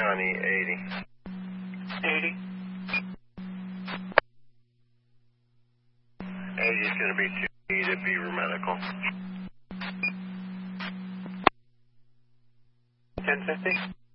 County 80. 80 is going to be 2E to Beaver Medical. 1050.